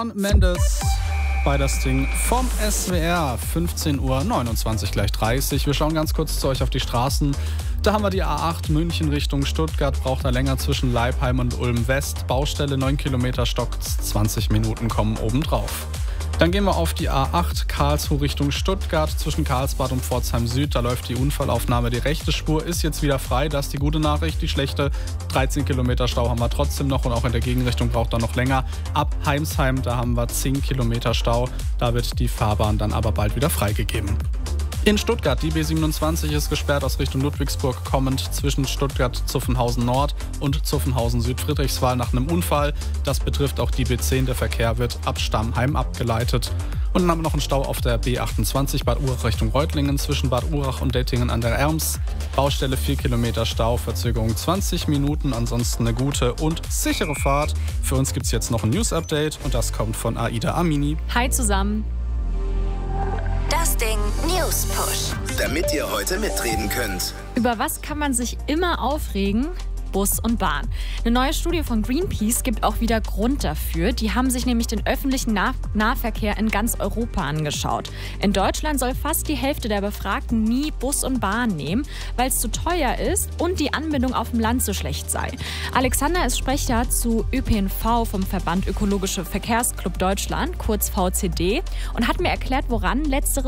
Mendes bei das Ding vom SWR, 15:29 Uhr, gleich 30. Wir schauen ganz kurz zu euch auf die Straßen. Da haben wir die A8 München Richtung Stuttgart, braucht da länger zwischen Leipheim und Ulm West. Baustelle 9 Kilometer, stockt's, 20 Minuten kommen obendrauf. Dann gehen wir auf die A8 Karlsruhe Richtung Stuttgart, zwischen Karlsbad und Pforzheim Süd. Da läuft die Unfallaufnahme. Die rechte Spur ist jetzt wieder frei. Das ist die gute Nachricht. Die schlechte, 13 Kilometer Stau haben wir trotzdem noch und auch in der Gegenrichtung braucht er noch länger. Ab Heimsheim, da haben wir 10 Kilometer Stau. Da wird die Fahrbahn dann aber bald wieder freigegeben. In Stuttgart, die B27 ist gesperrt aus Richtung Ludwigsburg kommend zwischen Stuttgart-Zuffenhausen Nord und Zuffenhausen Südfriedrichswald nach einem Unfall. Das betrifft auch die B10. Der Verkehr wird ab Stammheim abgeleitet. Und dann haben wir noch einen Stau auf der B28 Bad Urach Richtung Reutlingen zwischen Bad Urach und Dettingen an der Erms. Baustelle 4 Kilometer Stau, Verzögerung 20 Minuten. Ansonsten eine gute und sichere Fahrt. Für uns gibt es jetzt noch ein News-Update und das kommt von Aida Amini. Hi zusammen. Das Ding News Push. Damit ihr heute mitreden könnt. Über was kann man sich immer aufregen? Bus und Bahn. Eine neue Studie von Greenpeace gibt auch wieder Grund dafür. Die haben sich nämlich den öffentlichen Nahverkehr in ganz Europa angeschaut. In Deutschland soll fast die Hälfte der Befragten nie Bus und Bahn nehmen, weil es zu teuer ist und die Anbindung auf dem Land so schlecht sei. Alexander ist Sprecher zu ÖPNV vom Verband Ökologische Verkehrsclub Deutschland, kurz VCD, und hat mir erklärt, woran letzteres